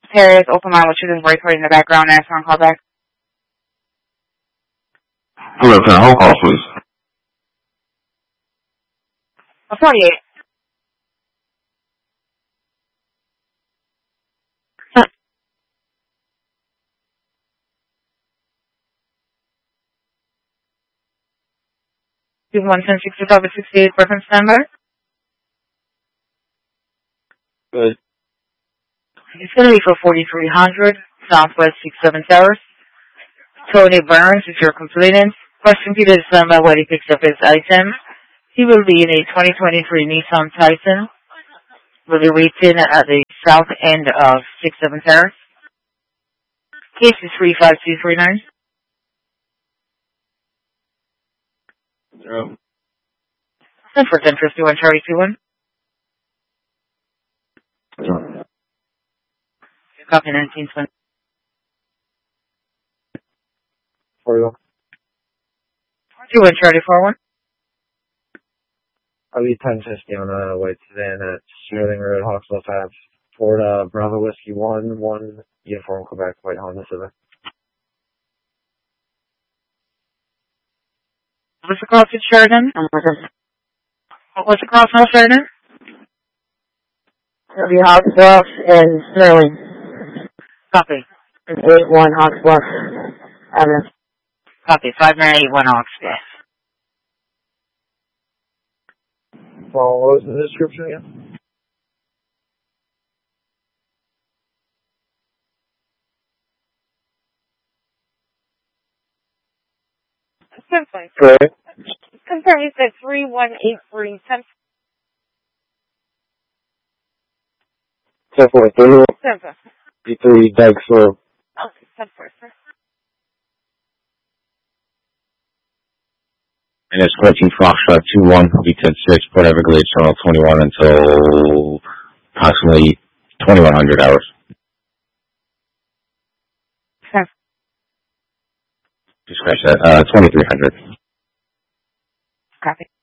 Paris, open line with shooting break in the background. Answer on call back. Hello, can I hold call, please? 48. Give 110-65-68 reference number. Good. It's going to be for 4300 Southwest 67 Terrace. Tony Burns is your complainant. Question Peter is done by what he picks up his item. He will be in a 2023 Nissan Titan. Will be waiting at the south end of 67 Terrace. Case is 35239. 0. Send for interest 2131. Copy 1920. For you. 2131. I'll be 1050 on the way to then at Sterling Road, Hawksville Ave, Florida, Bravo Whiskey 1, Uniform, Quebec, White Honda Civic. What's the cross at Sheridan? What's the cross at Sheridan? It'll be Hawks Bluff and Sterling. Copy. 81 Hawks Bluff Avenue. Copy. 5981 Hawks, yes. Well, what was the description again? Correct. Confirm you said 3183. 1043. 10-4. 53 Dykes Road. Okay, 10-4, sir. And it's 14 Foxtrot 21, will be 10-6, Port Everglades, Channel 21 until approximately 2100 hours. Sir. Just scratch that, 2300. Copy.